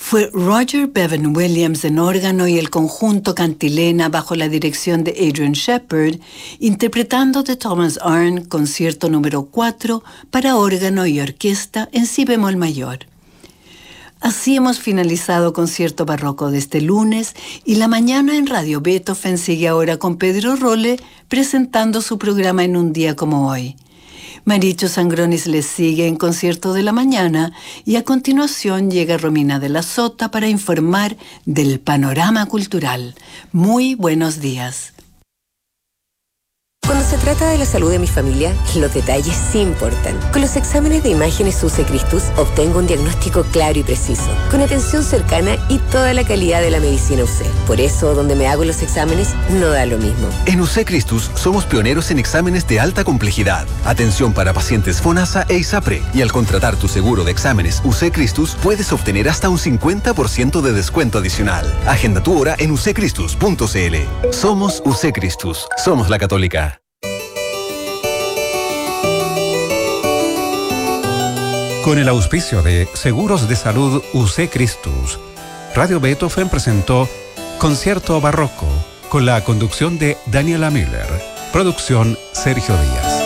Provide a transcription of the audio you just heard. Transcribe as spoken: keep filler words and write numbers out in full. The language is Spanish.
Fue Roger Bevan Williams en órgano y el conjunto Cantilena bajo la dirección de Adrian Shepard, interpretando de Thomas Arne, concierto número cuatro para órgano y orquesta en si bemol mayor. Así hemos finalizado Concierto Barroco de este lunes y la mañana en Radio Beethoven sigue ahora con Pedro Rolle presentando su programa en un día como hoy. Maricho Sangronis les sigue en Concierto de la Mañana y a continuación llega Romina de la Sota para informar del panorama cultural. Muy buenos días. Cuando se trata de la salud de mi familia, los detalles sí importan. Con los exámenes de imágenes U C Christus obtengo un diagnóstico claro y preciso, con atención cercana y toda la calidad de la medicina U C. Por eso, donde me hago los exámenes, no da lo mismo. En U C Christus somos pioneros en exámenes de alta complejidad. Atención para pacientes FONASA e ISAPRE. Y al contratar tu seguro de exámenes U C Christus, puedes obtener hasta un cincuenta por ciento de descuento adicional. Agenda tu hora en u c christus punto c l. Somos U C Christus. Somos la Católica. Con el auspicio de Seguros de Salud U C Christus, Radio Beethoven presentó Concierto Barroco con la conducción de Daniela Miller. Producción Sergio Díaz.